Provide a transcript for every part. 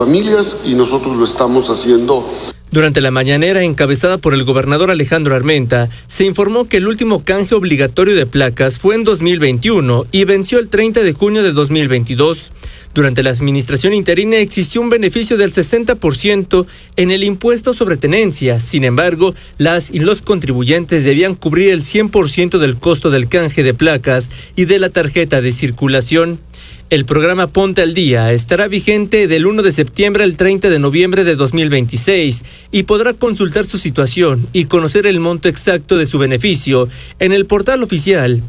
familias y nosotros lo estamos haciendo. Durante la mañanera encabezada por el gobernador Alejandro Armenta, se informó que el último canje obligatorio de placas fue en 2021 y venció el 30 de junio de 2022. Durante la administración interina existió un beneficio del 60% en el impuesto sobre tenencia. Sin embargo, las y los contribuyentes debían cubrir el 100% del costo del canje de placas y de la tarjeta de circulación. El programa Ponte al Día estará vigente del 1 de septiembre al 30 de noviembre de 2026 y podrá consultar su situación y conocer el monto exacto de su beneficio en el portal oficial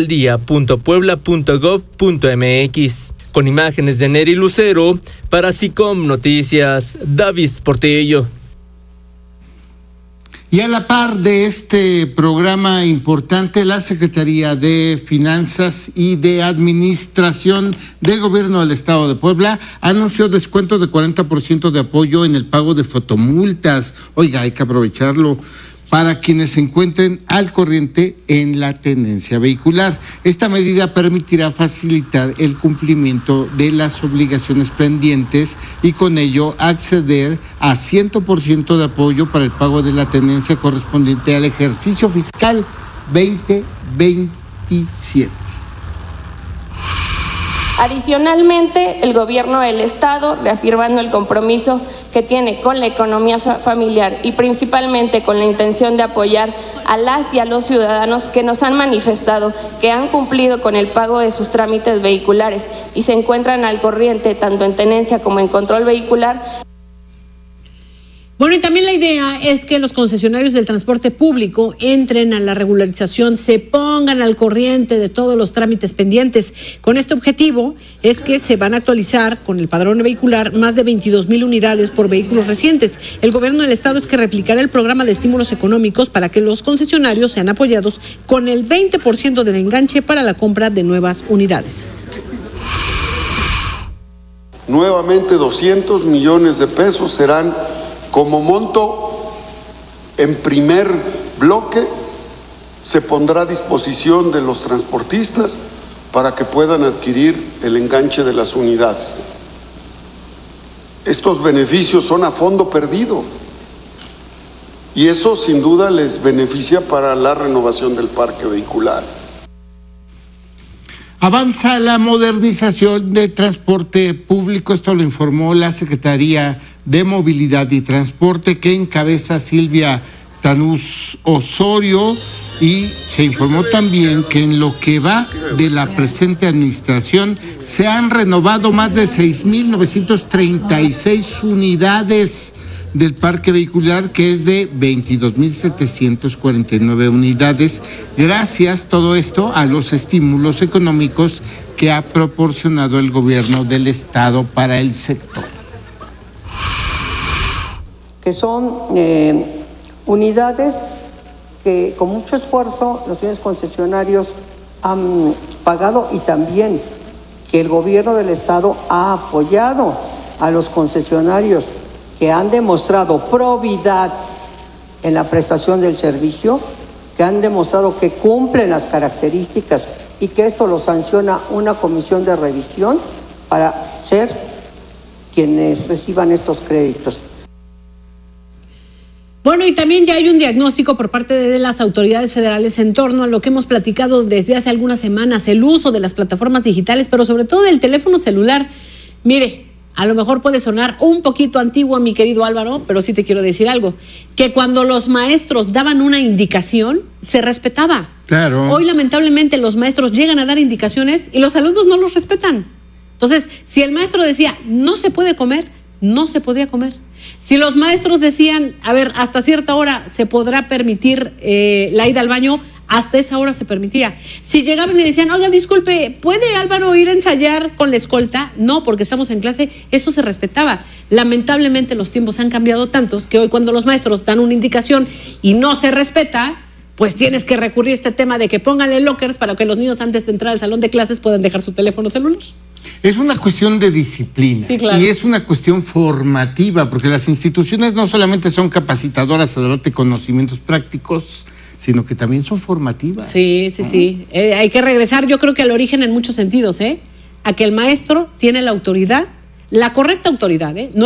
pontealdia.puebla.gov.mx. Con imágenes de Neri Lucero, para SICOM Noticias, David Portillo. Y a la par de este programa importante, la Secretaría de Finanzas y de Administración del Gobierno del Estado de Puebla anunció descuento de 40% de apoyo en el pago de fotomultas. Oiga, hay que aprovecharlo para quienes se encuentren al corriente en la tenencia vehicular. Esta medida permitirá facilitar el cumplimiento de las obligaciones pendientes y con ello acceder a 100% de apoyo para el pago de la tenencia correspondiente al ejercicio fiscal 2027. Adicionalmente, el gobierno del Estado, reafirmando el compromiso que tiene con la economía familiar y principalmente con la intención de apoyar a las y a los ciudadanos que nos han manifestado que han cumplido con el pago de sus trámites vehiculares y se encuentran al corriente tanto en tenencia como en control vehicular. Bueno, y también la idea es que los concesionarios del transporte público entren a la regularización, se pongan al corriente de todos los trámites pendientes. Con este objetivo es que se van a actualizar con el padrón vehicular más de 22,000 unidades por vehículos recientes. El gobierno del Estado es que replicará el programa de estímulos económicos para que los concesionarios sean apoyados con el 20% del enganche para la compra de nuevas unidades. Nuevamente 200 millones de pesos serán como monto en primer bloque, se pondrá a disposición de los transportistas para que puedan adquirir el enganche de las unidades. Estos beneficios son a fondo perdido y eso sin duda les beneficia para la renovación del parque vehicular. Avanza la modernización del transporte público, esto lo informó la Secretaría de Movilidad y Transporte que encabeza Silvia Tanús Osorio, y se informó también que en lo que va de la presente administración se han renovado más de 6,936 unidades del parque vehicular, que es de 22,749 unidades, gracias todo esto a los estímulos económicos que ha proporcionado el gobierno del estado para el sector. Que son unidades que con mucho esfuerzo los bienes concesionarios han pagado y también que el gobierno del estado ha apoyado a los concesionarios que han demostrado probidad en la prestación del servicio, que han demostrado que cumplen las características y que esto lo sanciona una comisión de revisión para ser quienes reciban estos créditos. Bueno, y también ya hay un diagnóstico por parte de las autoridades federales en torno a lo que hemos platicado desde hace algunas semanas, el uso de las plataformas digitales, pero sobre todo del teléfono celular. Mire, a lo mejor puede sonar un poquito antiguo, mi querido Álvaro, pero sí te quiero decir algo, que cuando los maestros daban una indicación, se respetaba. Claro. Hoy, lamentablemente, los maestros llegan a dar indicaciones y los alumnos no los respetan. Entonces, si el maestro decía, no se puede comer, no se podía comer. Si los maestros decían, a ver, hasta cierta hora se podrá permitir la ida al baño, hasta esa hora se permitía. Si llegaban y decían, oiga, disculpe, ¿puede Álvaro ir a ensayar con la escolta? No, porque estamos en clase, eso se respetaba. Lamentablemente los tiempos han cambiado tantos que hoy cuando los maestros dan una indicación y no se respeta, pues tienes que recurrir a este tema de que pónganle lockers para que los niños antes de entrar al salón de clases puedan dejar su teléfono celular. Es una cuestión de disciplina, sí, claro. Y es una cuestión formativa, porque las instituciones no solamente son capacitadoras a darte conocimientos prácticos, sino que también son formativas. Sí. Hay que regresar, yo creo que al origen en muchos sentidos, a que el maestro tiene la autoridad la correcta autoridad, no